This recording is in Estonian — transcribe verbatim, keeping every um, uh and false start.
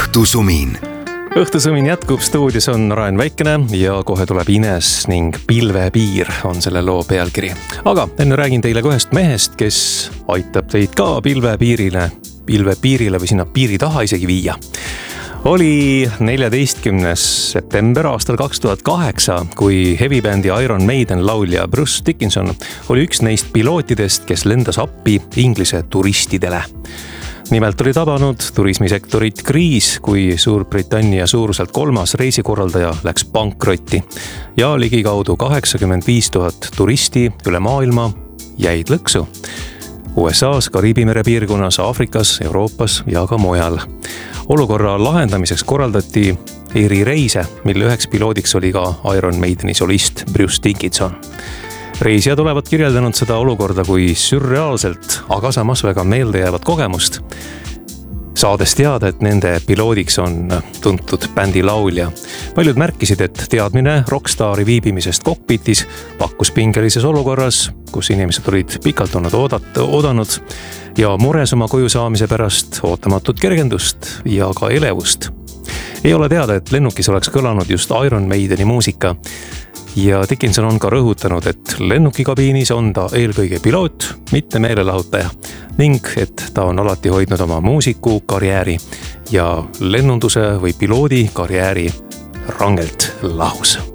õhtusumin. Õhtusumin jätkub, stuudios on Raen Väikene ja kohe tuleb Ines ning Pilvepiir on selle loo pealkiri. Aga enne räägin teile ühest mehest, kes aitab teid ka pilvepiirile, pilvepiirile või sinna piiri taha isegi viia. Oli neljateistkümnes september aastal kaks tuhat kaheksa, kui heavybändi Iron Maiden laulja Bruce Dickinson oli üks neist pilootidest, kes lendas appi Inglise turistidele. Nimelt oli tabanud turismisektorit kriis, kui Suurbritannia suuruselt kolmas reisikorraldaja läks pankrotti ja ligikaudu kaheksakümmend viis tuhat turisti üle maailma jäid lõksu. U S A's, Kariibi mere piirkonnas, Aafrikas, Euroopas ja ka mujal. Olukorra lahendamiseks korraldati erireise, mille üheks piloodiks oli ka Iron Maideni solist Bruce Dickinson. Reisijad olevat kirjeldanud seda olukorda kui sürreaalselt, aga samas väga meeldejäävat kogemust. Saades teada, et nende piloodiks on tuntud bändi laulja. Paljud märkisid, et teadmine rockstaari viibimisest kokpitis pakkus pingelises olukorras, kus inimesed olid pikalt olnud oodat, oodanud ja mures oma koju saamise pärast ootamatut kergendust ja ka elevust. Ei ole teada, et lennukis oleks kõlanud just Iron Maideni muusika. Ja Dickinson on ka rõhutanud, et lennukikabiinis on ta eelkõige piloot, mitte meelelahutaja ning et ta on alati hoidnud oma muusiku karjääri ja lennunduse või piloodi karjääri rangelt lahus.